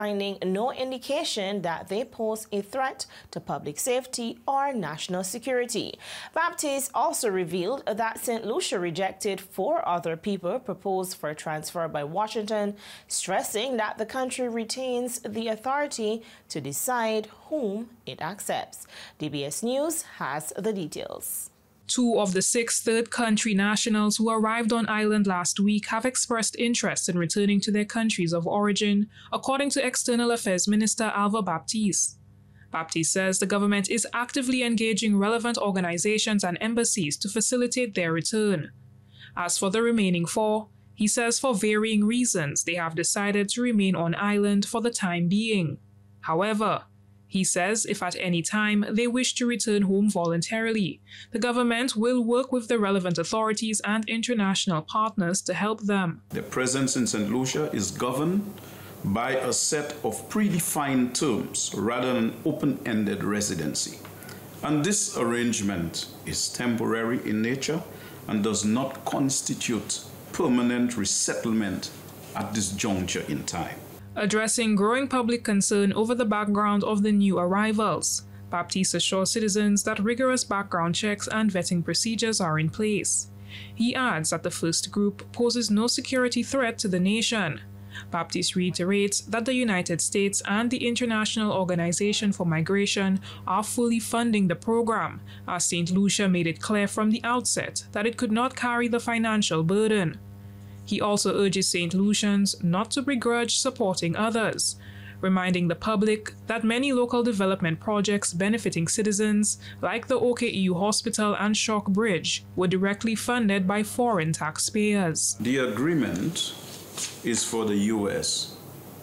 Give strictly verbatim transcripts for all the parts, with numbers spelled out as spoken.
finding no indication that they pose a threat to public safety or national security. Baptiste also revealed that Saint Lucia rejected four other people proposed for transfer by Washington, stressing that the country retains the authority to decide whom it accepts. D B S News has the details. Two of the six third country nationals who arrived on island last week have expressed interest in returning to their countries of origin, according to External Affairs Minister Alva Baptiste. Baptiste says the government is actively engaging relevant organizations and embassies to facilitate their return. As for the remaining four, he says for varying reasons they have decided to remain on island for the time being. However, he says if at any time they wish to return home voluntarily, the government will work with the relevant authorities and international partners to help them. The presence in Saint Lucia is governed by a set of predefined terms rather than open-ended residency. And this arrangement is temporary in nature and does not constitute permanent resettlement at this juncture in time. Addressing growing public concern over the background of the new arrivals, Baptiste assures citizens that rigorous background checks and vetting procedures are in place. He adds that the first group poses no security threat to the nation. Baptiste reiterates that the United States and the International Organization for Migration are fully funding the program, as Saint Lucia made it clear from the outset that it could not carry the financial burden. He also urges Saint Lucians not to begrudge supporting others, reminding the public that many local development projects benefiting citizens, like the O K E U Hospital and Shock Bridge, were directly funded by foreign taxpayers. The agreement is for the U S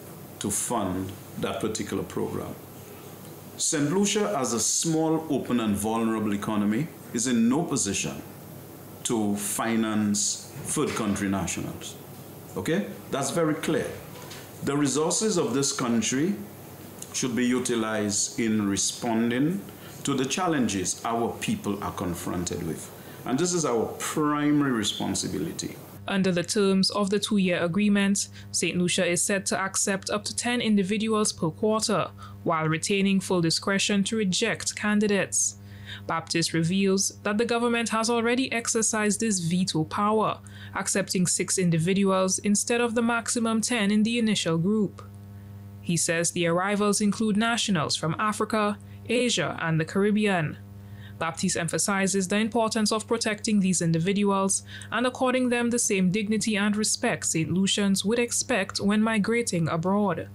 to fund that particular program. Saint Lucia, as a small, open and vulnerable economy, is in no position to finance third country nationals. Okay? That's very clear. The resources of this country should be utilized in responding to the challenges our people are confronted with. And this is our primary responsibility. Under the terms of the two-year agreement, Saint Lucia is set to accept up to ten individuals per quarter, while retaining full discretion to reject candidates. Baptiste reveals that the government has already exercised this veto power, accepting six individuals instead of the maximum ten in the initial group. He says the arrivals include nationals from Africa, Asia, and the Caribbean. Baptiste emphasizes the importance of protecting these individuals and according them the same dignity and respect Saint Lucians would expect when migrating abroad.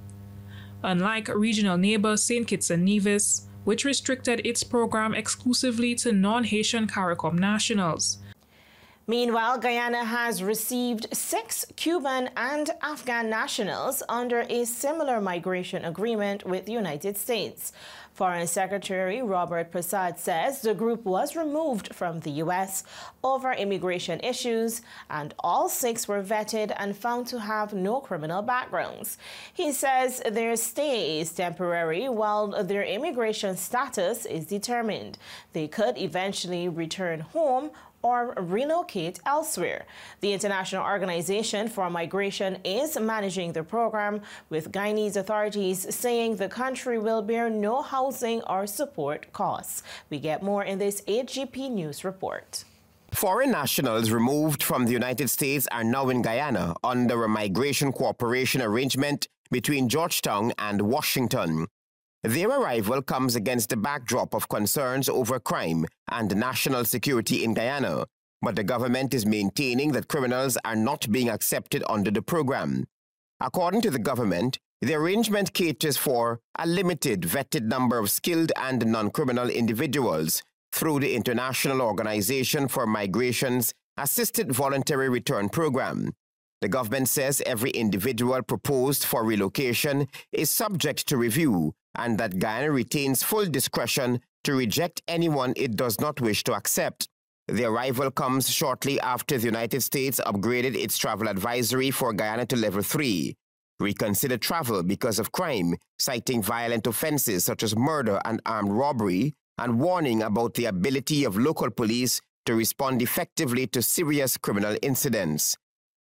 Unlike regional neighbor Saint Kitts and Nevis, which restricted its program exclusively to non-Haitian CARICOM nationals. Meanwhile, Guyana has received six Cuban and Afghan nationals under a similar migration agreement with the United States. Foreign Secretary Robert Prasad says the group was removed from the U S over immigration issues, and all six were vetted and found to have no criminal backgrounds. He says their stay is temporary while their immigration status is determined. They could eventually return home or relocate elsewhere. The International Organization for Migration is managing the program, with Guyanese authorities saying the country will bear no housing or support costs. We get more in this A G P News report. Foreign nationals removed from the United States are now in Guyana under a migration cooperation arrangement between Georgetown and Washington. Their arrival comes against the backdrop of concerns over crime and national security in Guyana, but the government is maintaining that criminals are not being accepted under the program. According to the government, the arrangement caters for a limited vetted number of skilled and non-criminal individuals through the International Organization for Migration's Assisted Voluntary Return Program. The government says every individual proposed for relocation is subject to review, and that Guyana retains full discretion to reject anyone it does not wish to accept. The arrival comes shortly after the United States upgraded its travel advisory for Guyana to level three. Reconsider travel because of crime, citing violent offenses such as murder and armed robbery, and warning about the ability of local police to respond effectively to serious criminal incidents.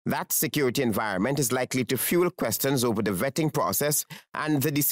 That security environment is likely to fuel questions over the vetting process and the decision